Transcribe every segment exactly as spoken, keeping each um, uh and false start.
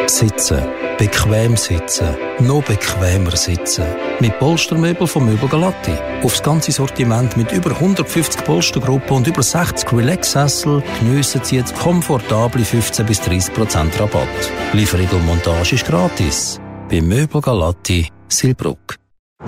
Sitzen. Bequem sitzen. Noch bequemer sitzen. Mit Polstermöbel von Möbel Galatti. Aufs ganze Sortiment mit über hundertfünfzig Polstergruppen und über sechzig Relax-Sessel geniessen Sie jetzt komfortable fünfzehn bis dreißig Prozent Rabatt. Lieferung und Montage ist gratis. Bei Möbel Galatti, Silbruck.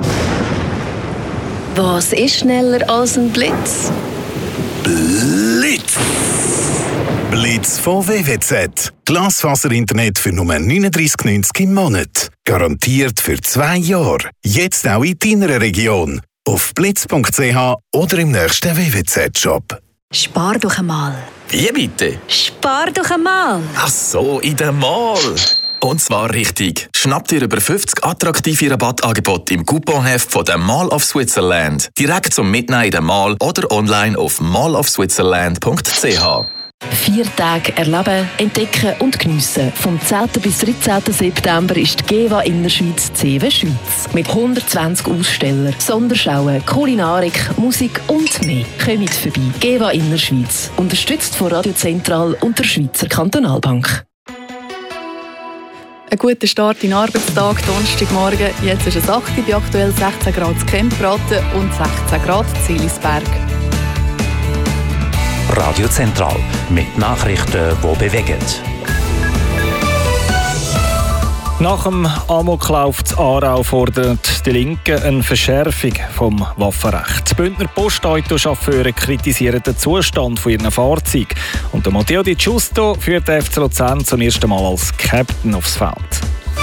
Was ist schneller als ein Blitz? Blitz! Blitz von W W Z. Glasfaser-Internet für nur neununddreissig neunzig im Monat. Garantiert für zwei Jahre. Jetzt auch in deiner Region. Auf blitz punkt c h oder im nächsten W W Z-Shop. Spar doch einmal. Wie bitte? Spar doch einmal. Ach so, in der Mall. Und zwar richtig. Schnapp dir über fünfzig attraktive Rabattangebote im Couponheft von der Mall of Switzerland. Direkt zum Mitnehmen in der Mall oder online auf mall of switzerland punkt c h. Vier Tage erleben, entdecken und geniessen. Vom zehnten bis dreizehnten September ist die GEWA Innerschweiz C W Schweiz. Mit hundertzwanzig Ausstellern, Sonderschauen, Kulinarik, Musik und mehr. Kommt vorbei. GEWA Innerschweiz. Unterstützt von Radio Zentral und der Schweizer Kantonalbank. Ein guter Start in den Arbeitstag, Donnerstagmorgen. Jetzt ist es acht Uhr, bei aktuell sechzehn Grad in Kempraten und sechzehn Grad in Seelisberg. Radio Zentral mit Nachrichten, die bewegen. Nach dem Amoklauf in Aarau fordert die Linke eine Verschärfung vom Waffenrecht. Die Bündner Postautochauffeure kritisieren den Zustand von ihren Fahrzeugen. Und der Matteo Di Giusto führt den F C Luzern zum ersten Mal als Captain aufs Feld.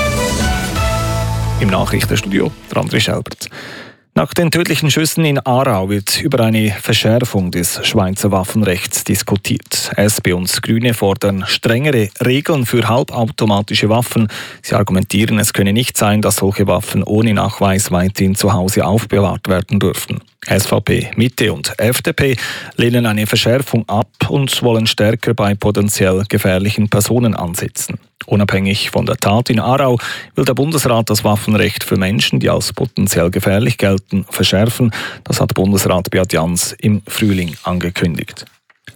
Im Nachrichtenstudio der André Schelbert. Nach den tödlichen Schüssen in Aarau wird über eine Verschärfung des Schweizer Waffenrechts diskutiert. S P und Grüne fordern strengere Regeln für halbautomatische Waffen. Sie argumentieren, es könne nicht sein, dass solche Waffen ohne Nachweis weiterhin zu Hause aufbewahrt werden dürfen. S V P, Mitte und F D P lehnen eine Verschärfung ab und wollen stärker bei potenziell gefährlichen Personen ansetzen. Unabhängig von der Tat in Aarau will der Bundesrat das Waffenrecht für Menschen, die als potenziell gefährlich gelten, verschärfen. Das hat Bundesrat Beat Jans im Frühling angekündigt.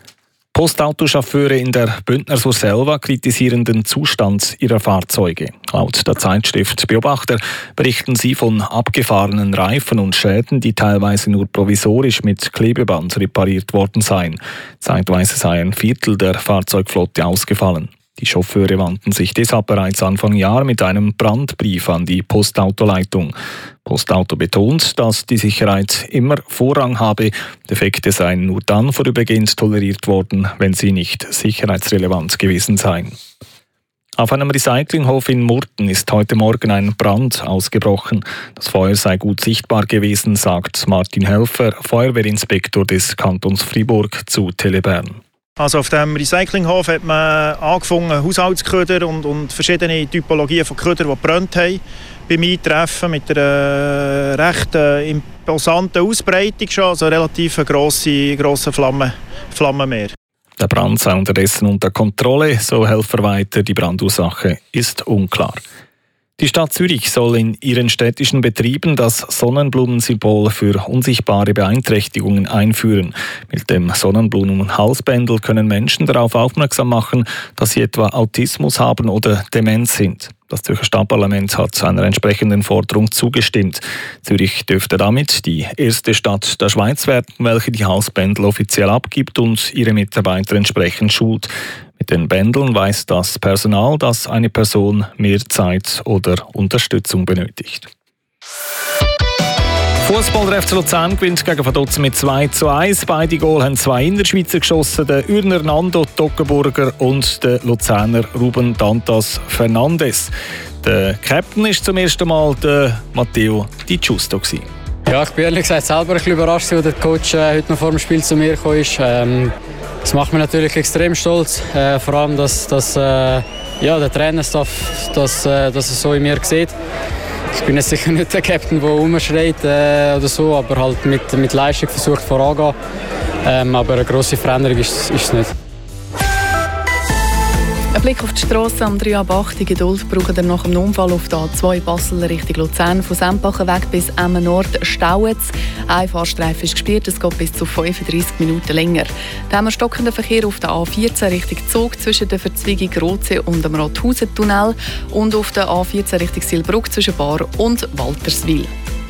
Postautochauffeure in der Bündner Surselva kritisieren den Zustand ihrer Fahrzeuge. Laut der Zeitschrift Beobachter berichten sie von abgefahrenen Reifen und Schäden, die teilweise nur provisorisch mit Klebeband repariert worden seien. Zeitweise sei ein Viertel der Fahrzeugflotte ausgefallen. Die Chauffeure wandten sich deshalb bereits Anfang Jahr mit einem Brandbrief an die Postautoleitung. Postauto betont, dass die Sicherheit immer Vorrang habe. Defekte seien nur dann vorübergehend toleriert worden, wenn sie nicht sicherheitsrelevant gewesen seien. Auf einem Recyclinghof in Murten ist heute Morgen ein Brand ausgebrochen. Das Feuer sei gut sichtbar gewesen, sagt Martin Helfer, Feuerwehrinspektor des Kantons Fribourg, zu Telebern. Also auf dem Recyclinghof hat man angefangen, Haushaltsköder und, und verschiedene Typologien von Köder, die gebrannt haben. Beim Eintreffen mit einer recht äh, imposanten Ausbreitung schon, also relativ grosse, grosse Flamme, Flammenmeer. Der Brand sei unterdessen unter Kontrolle, so Helfer weiter. Die Brandursache ist unklar. Die Stadt Zürich soll in ihren städtischen Betrieben das Sonnenblumensymbol für unsichtbare Beeinträchtigungen einführen. Mit dem Sonnenblumen-Halsbändel können Menschen darauf aufmerksam machen, dass sie etwa Autismus haben oder Demenz sind. Das Zürcher Stadtparlament hat einer entsprechenden Forderung zugestimmt. Zürich dürfte damit die erste Stadt der Schweiz werden, welche die Halsbändel offiziell abgibt und ihre Mitarbeiter entsprechend schult. Mit den Bändeln weiss das Personal, dass eine Person mehr Zeit oder Unterstützung benötigt. Fußball, der F C Luzern gewinnt gegen Vaduz mit zwei zu eins. Beide Goal haben zwei Innerschweizer geschossen, der Ürner Nando Toggenburger und der Luzerner Ruben Dantas Fernandes. Der Captain ist zum ersten Mal der Matteo Di Giusto. Ja, ich bin ehrlich gesagt selber ein bisschen überrascht, als der Coach äh, heute noch vor dem Spiel zu mir gekommen ist. Ähm, das macht mich natürlich extrem stolz, äh, vor allem, dass, dass äh, ja, der Trainerstaff das, äh, dass er so in mir sieht. Ich bin jetzt sicher nicht der Captain, der rumschreit äh, oder so, aber halt mit, mit Leistung versucht vorangehen. Ähm, aber eine grosse Veränderung ist, ist es nicht. Ein Blick auf die Strasse am drei ab acht. Die Geduld braucht ihr nach dem Unfall auf der A zwei Basel Richtung Luzern. Von Sempachen weg bis Emmen Nord staut es. Ein Fahrstreifen ist gesperrt, es geht bis zu fünfunddreissig Minuten länger. Dann haben wir stockenden Verkehr auf der A vierzehn Richtung Zug zwischen der Verzweigung Rotsee und dem Rathausen-Tunnel und auf der A vierzehn Richtung Silbruck zwischen Bar und Walterswil.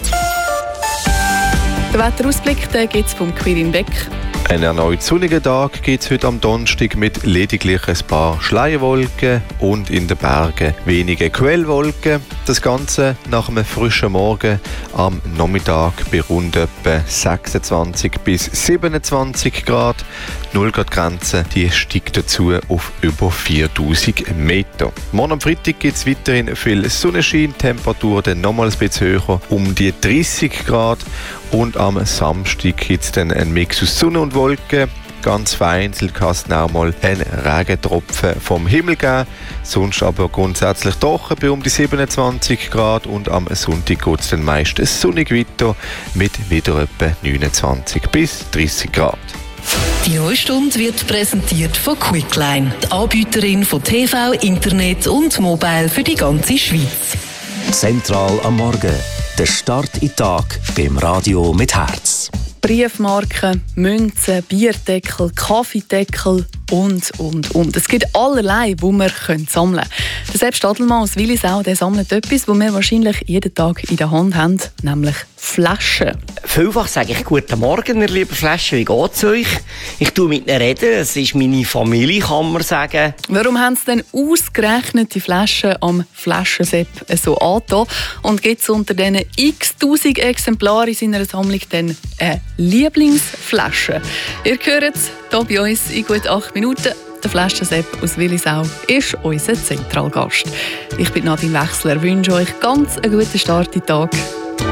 Der Wetterausblick gibt es vom Quirin Beck. Einen erneut sonnigen Tag gibt es heute am Donnerstag mit lediglich ein paar Schleierwolken und in den Bergen wenige Quellwolken. Das Ganze nach einem frischen Morgen am Nachmittag bei rund etwa sechsundzwanzig bis siebenundzwanzig Grad. Die null Grad Grenze die steigt dazu auf über viertausend Meter. Morgen am Freitag gibt es weiterhin viel Sonnenschein, Temperatur dann nochmals ein bisschen höher, um die dreißig Grad. Und am Samstag gibt es dann einen Mix aus Sonne und Wolken. Ganz vereinzelt kann es auch mal einen Regentropfen vom Himmel geben. Sonst aber grundsätzlich trocken bei um die siebenundzwanzig Grad. Und am Sonntag geht es dann meistens sonnig weiter mit wieder etwa neunundzwanzig bis dreißig Grad. Die neue Stunde wird präsentiert von Quickline, die Anbieterin von T V, Internet und Mobile für die ganze Schweiz. Zentral am Morgen. Der Start in den Tag beim Radio mit Herz. Briefmarken, Münzen, Bierdeckel, Kaffeedeckel und, und, und. Es gibt allerlei, die wir sammeln können. Der Sepp Stadelmann aus Willisau der sammelt etwas, das wir wahrscheinlich jeden Tag in der Hand haben, nämlich Flaschen. Vielfach sage ich «Guten Morgen, ihr lieben Flaschen, wie geht's euch?» Ich tue mit ihnen reden, es ist meine Familie, kann man sagen. Warum haben sie denn ausgerechnet die Flaschen am Flaschensepp so angetan? Und gibt es unter diesen x-tausend Exemplaren in seiner Sammlung dann eine Lieblingsflasche? Ihr hört es hier bei uns in gut acht Minuten. Der Flaschensepp aus Willisau ist unser Zentralgast. Ich bin Nadine Wechsler, wünsche euch ganz einen guten Start in den Tag.